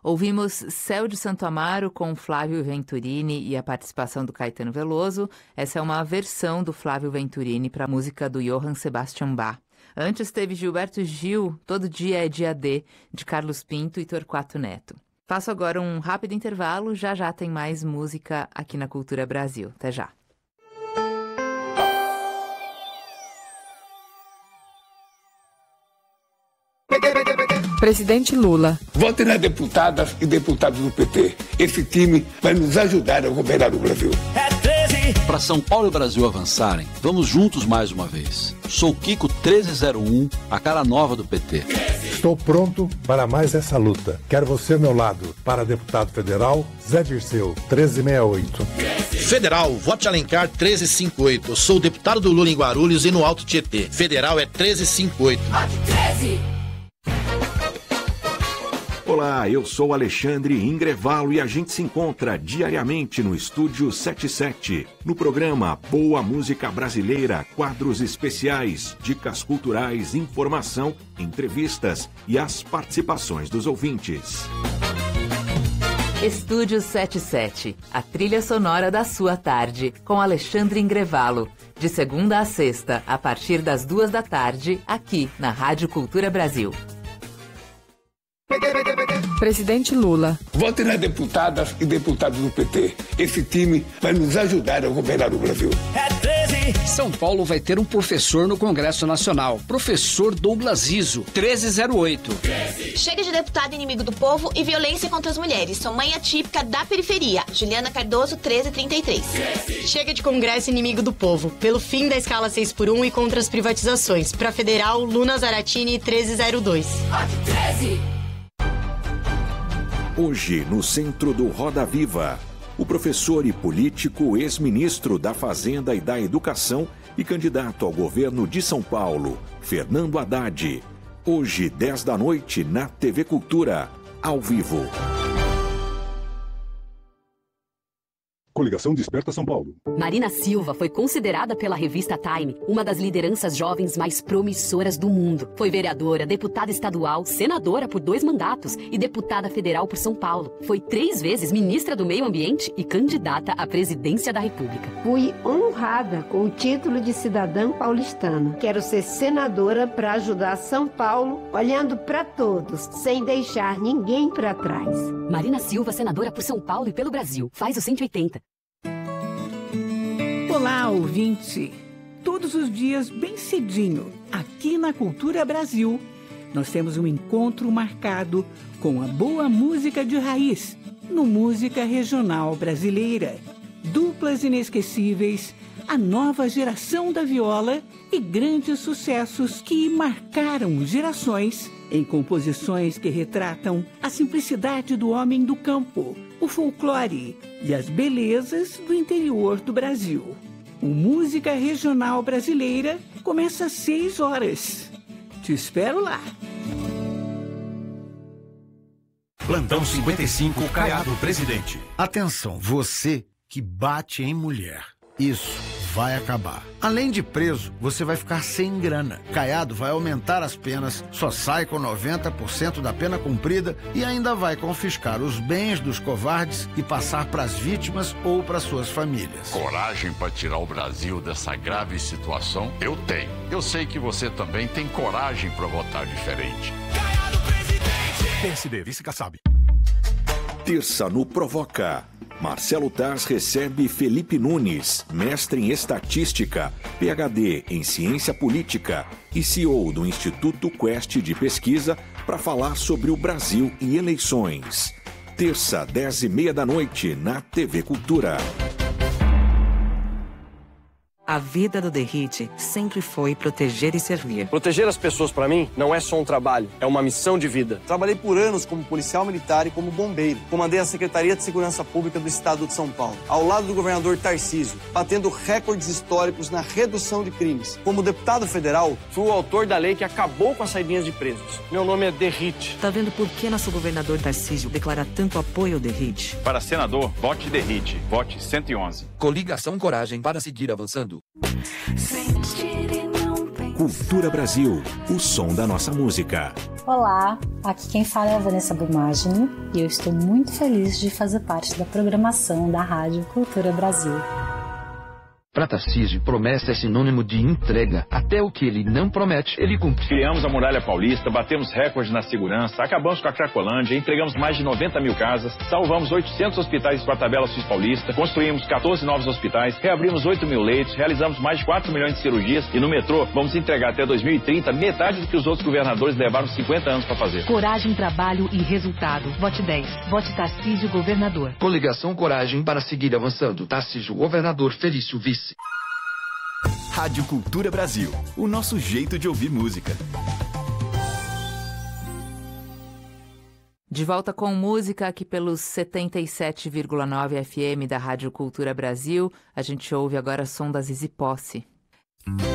Ouvimos Céu de Santo Amaro com Flávio Venturini e a participação do Caetano Veloso. Essa é uma versão do Flávio Venturini para a música do Johann Sebastian Bach. Antes teve Gilberto Gil, Todo Dia é Dia D, de Carlos Pinto e Torquato Neto. Faço agora um rápido intervalo, já tem mais música aqui na Cultura Brasil. Até já. Presidente Lula. Vote nas deputadas e deputados do PT. Esse time vai nos ajudar a governar o Brasil. Para São Paulo e o Brasil avançarem, vamos juntos mais uma vez. Sou Kiko 1301, a cara nova do PT. Estou pronto para mais essa luta. Quero você ao meu lado. Para deputado federal, Zé Dirceu, 1368. Federal, vote Alencar 1358. Sou deputado do Lula em Guarulhos e no Alto Tietê. Federal é 1358. Vote 13! Olá, eu sou Alexandre Ingrevalo e a gente se encontra diariamente no Estúdio 77, no programa Boa Música Brasileira, quadros especiais, dicas culturais, informação, entrevistas e as participações dos ouvintes. Estúdio 77, a trilha sonora da sua tarde, com Alexandre Ingrevalo. De segunda a sexta, a partir das 14h, aqui na Rádio Cultura Brasil. Presidente Lula. Vote nas deputadas e deputados do PT. Esse time vai nos ajudar a governar o Brasil. São Paulo vai ter um professor no Congresso Nacional. Professor Douglas Izzo, 1308. Chega de deputado inimigo do povo e violência contra as mulheres. Sou mãe atípica da periferia. Juliana Cardoso, 1333. Chega de Congresso inimigo do povo. Pelo fim da escala 6x1 e contra as privatizações. Pra Federal, Luna Zaratini, 1302. Vote 13! Hoje, no centro do Roda Viva, o professor e político ex-ministro da Fazenda e da Educação e candidato ao governo de São Paulo, Fernando Haddad. Hoje, 10 da noite, na TV Cultura, ao vivo. Coligação Desperta São Paulo. Marina Silva foi considerada pela revista Time uma das lideranças jovens mais promissoras do mundo. Foi vereadora, deputada estadual, senadora por 2 mandatos e deputada federal por São Paulo. Foi 3 vezes ministra do Meio Ambiente e candidata à presidência da República. Fui honrada com o título de cidadã paulistana. Quero ser senadora para ajudar São Paulo, olhando para todos, sem deixar ninguém para trás. Marina Silva, senadora por São Paulo e pelo Brasil. Faz o 180. Olá, ouvinte! Todos os dias, bem cedinho, aqui na Cultura Brasil, nós temos um encontro marcado com a boa música de raiz, no Música Regional Brasileira. Duplas inesquecíveis, a nova geração da viola e grandes sucessos que marcaram gerações em composições que retratam a simplicidade do homem do campo, o folclore e as belezas do interior do Brasil. O Música Regional Brasileira começa às 6 horas. Te espero lá. Plantão 55, Caiado Presidente. Atenção, você que bate em mulher. Isso vai acabar. Além de preso, você vai ficar sem grana. Caiado vai aumentar as penas, só sai com 90% da pena cumprida e ainda vai confiscar os bens dos covardes e passar para as vítimas ou para suas famílias. Coragem para tirar o Brasil dessa grave situação? Eu tenho. Eu sei que você também tem coragem para votar diferente. Caiado Presidente! PSD, vice-Kassab. Terça no Provoca. Marcelo Taz recebe Felipe Nunes, mestre em estatística, PhD em ciência política e CEO do Instituto Quest de Pesquisa, para falar sobre o Brasil e eleições. Terça, 10h30 da noite, na TV Cultura. A vida do Derrite sempre foi proteger e servir. Proteger as pessoas, para mim, não é só um trabalho, é uma missão de vida. Trabalhei por anos como policial militar e como bombeiro. Comandei a Secretaria de Segurança Pública do Estado de São Paulo, ao lado do governador Tarcísio, batendo recordes históricos na redução de crimes. Como deputado federal, fui o autor da lei que acabou com as saidinhas de presos. Meu nome é Derrite. Tá vendo por que nosso governador Tarcísio declara tanto apoio ao Derrite? Para senador, vote Derrite. Vote 111. Coligação Coragem para seguir avançando. Sentir e não pensar. Cultura Brasil, o som da nossa música. Olá, aqui quem fala é a Vanessa Bumagini e eu estou muito feliz de fazer parte da programação da Rádio Cultura Brasil. Para Tarcísio, promessa é sinônimo de entrega. Até o que ele não promete, ele cumpre. Criamos a Muralha Paulista, batemos recordes na segurança, acabamos com a Cracolândia, entregamos mais de 90 mil casas, salvamos 800 hospitais com a tabela SUS paulista, construímos 14 novos hospitais, reabrimos 8 mil leitos, realizamos mais de 4 milhões de cirurgias e no metrô vamos entregar até 2030 metade do que os outros governadores levaram 50 anos para fazer. Coragem, trabalho e resultado. Vote 10. Vote Tarcísio, governador. Coligação Coragem para seguir avançando. Tarcísio, governador, Felício, vice. Rádio Cultura Brasil, o nosso jeito de ouvir música. De volta com música aqui pelos 77,9 FM da Rádio Cultura Brasil. A gente ouve agora som da Zizi Posse.